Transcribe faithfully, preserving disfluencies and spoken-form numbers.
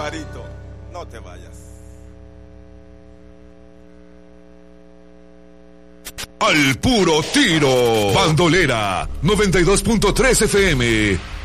Alvarito, no te vayas. Al puro tiro. Bandolera noventa y dos punto tres F M.